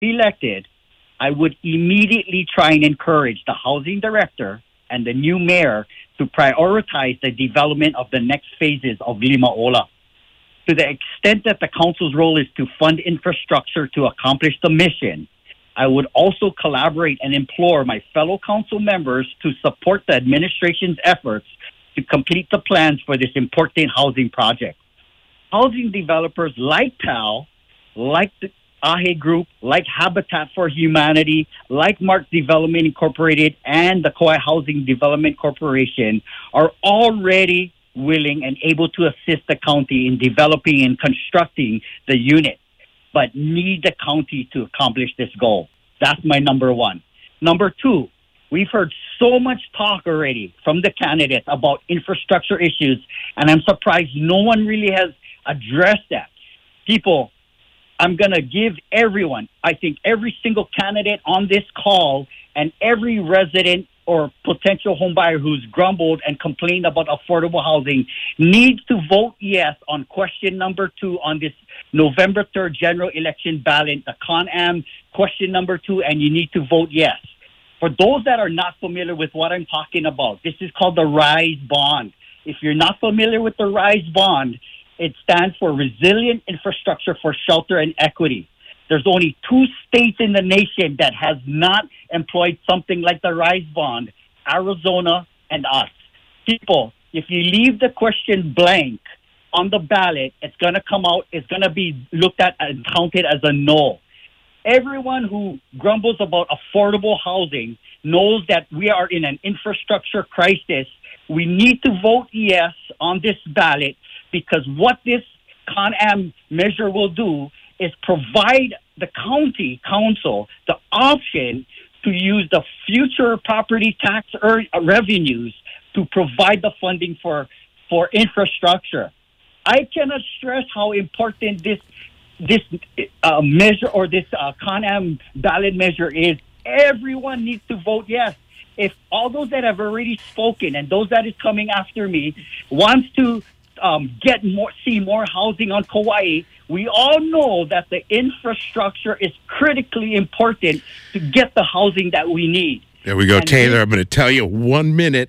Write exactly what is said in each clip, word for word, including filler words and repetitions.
elected, I would immediately try and encourage the housing director and the new mayor to prioritize the development of the next phases of Lima Ola. To the extent that the council's role is to fund infrastructure to accomplish the mission, I would also collaborate and implore my fellow council members to support the administration's efforts to complete the plans for this important housing project. Housing developers like P A L, like the Ahe Group, like Habitat for Humanity, like Mark Development Incorporated, and the Kauai Housing Development Corporation are already willing and able to assist the county in developing and constructing the unit, but need the county to accomplish this goal. That's my number one. Number two, we've heard so much talk already from the candidates about infrastructure issues, and I'm surprised no one really has addressed that. People, I'm going to give everyone, I think every single candidate on this call and every resident or potential homebuyer who's grumbled and complained about affordable housing needs to vote yes on question number two on this November third general election ballot, the Con-Am question number two, and you need to vote yes. For those that are not familiar with what I'm talking about, this is called the RISE bond. If you're not familiar with the RISE bond, it stands for Resilient Infrastructure for Shelter and Equity. There's only two states in the nation that has not employed something like the RISE bond, Arizona and us. People, if you leave the question blank on the ballot, it's going to come out, it's going to be looked at and counted as a no. Everyone who grumbles about affordable housing knows that we are in an infrastructure crisis. We need to vote yes on this ballot because what this Con-Am measure will do is provide the county council the option to use the future property tax er- revenues to provide the funding for, for infrastructure. I cannot stress how important this this uh, measure or this uh, Con-Am ballot measure is. Everyone needs to vote yes. If all those that have already spoken and those that is coming after me wants to um, get more, see more housing on Kauai, we all know that the infrastructure is critically important to get the housing that we need. There we go, and Taylor. this, I'm going to tell you one minute.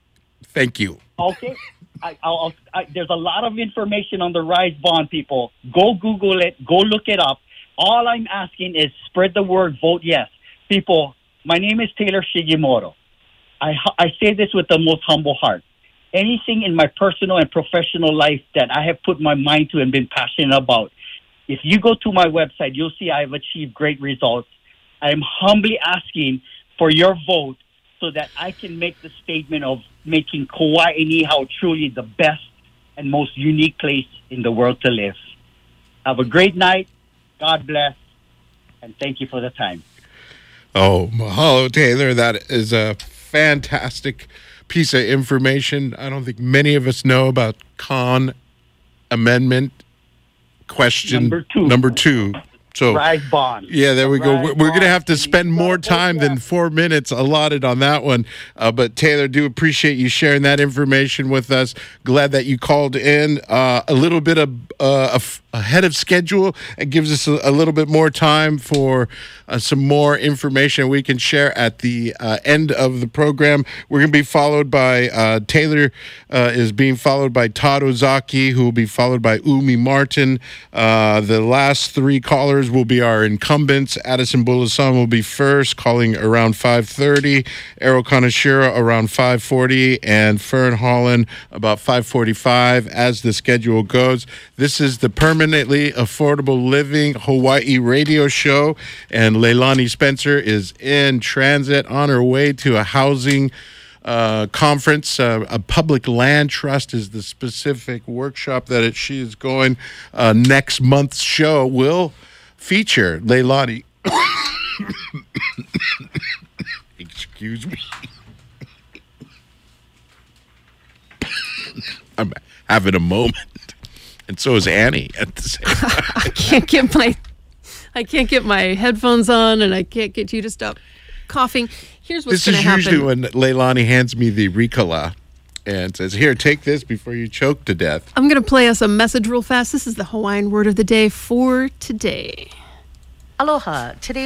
Thank you. Okay. I, I'll, I, there's a lot of information on the RISE bond, people. Go Google it. Go look it up. All I'm asking is spread the word, vote yes. People, my name is Taylor Shigimoto. I, I say this with the most humble heart. Anything in my personal and professional life that I have put my mind to and been passionate about, if you go to my website, you'll see I've achieved great results. I am humbly asking for your vote so that I can make the statement of making Kauai Niihau truly the best and most unique place in the world to live. Have a great night. God bless. And thank you for the time. Oh, mahalo, Taylor. That is a fantastic piece of information. I don't think many of us know about Con Amendment question number two. Number two. So, RISE bond. Yeah, there we RISE go. We're, we're going to have to bond. spend more time than four minutes allotted on that one. Uh, but Taylor, do appreciate you sharing that information with us. Glad that you called in uh, a little bit of uh, af- ahead of schedule. It gives us a, a little bit more time for uh, some more information we can share at the uh, end of the program. We're going to be followed by uh, Taylor uh, is being followed by Todd Ozaki, who will be followed by Umi Martin. Uh, the last three callers will be our incumbents. Addison Bulasan will be first, calling around five thirty. Errol Kanashira around five forty, and Fern Holland about five forty-five as the schedule goes. This is the Permanently Affordable Living Hawaii radio show, and Leilani Spencer is in transit on her way to a housing Uh, conference. Uh, a public land trust is the specific workshop that it, she is going. Uh, next month's show will feature Leilani. Excuse me. I'm having a moment, and so is Annie at the same time. I can't get my, I can't get my headphones on, and I can't get you to stop coughing. Here's what's going to happen. This is usually when Leilani hands me the Ricola and says, here, take this before you choke to death. I'm going to play us a message real fast. This is the Hawaiian word of the day for today. Aloha. Today